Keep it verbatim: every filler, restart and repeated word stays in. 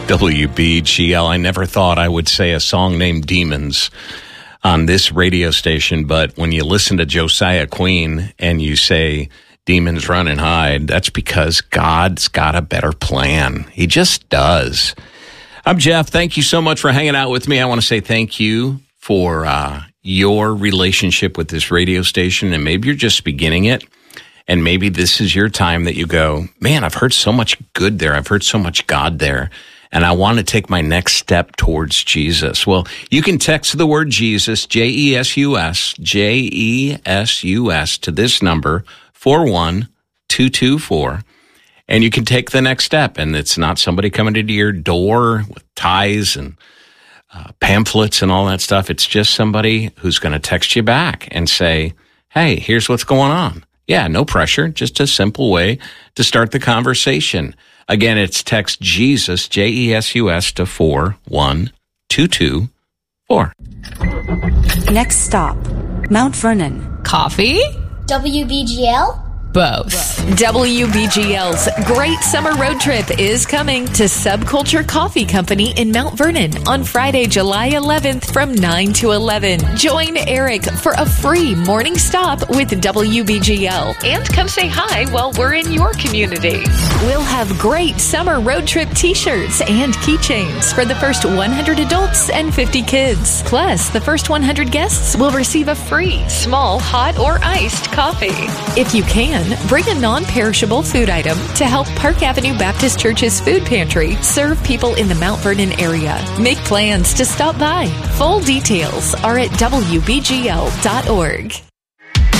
W B G L. I never thought I would say a song named Demons on this radio station, but when you listen to Josiah Queen and you say demons run and hide, that's because God's got a better plan. He just does. I'm Jeff. Thank you so much for hanging out with me. I want to say thank you for uh, your relationship with this radio station, and maybe you're just beginning it. And maybe this is your time that you go, man, I've heard so much good there. I've heard so much God there. And I want to take my next step towards Jesus. Well, you can text the word Jesus, J E S U S, J E S U S, to this number, four one two two four. And you can take the next step. And it's not somebody coming to your door with ties and uh, pamphlets and all that stuff. It's just somebody who's going to text you back and say, hey, here's what's going on. Yeah, no pressure, just a simple way to start the conversation. Again, it's text Jesus, J E S U S, to four one two two four. Next stop, Mount Vernon. Coffee? W B G L? Both. W B G L's Great Summer Road Trip is coming to Subculture Coffee Company in Mount Vernon on Friday, July eleventh from nine to eleven. Join Eric for a free morning stop with W B G L. And come say hi while we're in your community. We'll have great summer road trip t-shirts and keychains for the first one hundred adults and fifty kids. Plus, the first one hundred guests will receive a free small hot or iced coffee. If you can, bring a non-perishable food item to help Park Avenue Baptist Church's food pantry serve people in the Mount Vernon area. Make plans to stop by. Full details are at W B G L dot org.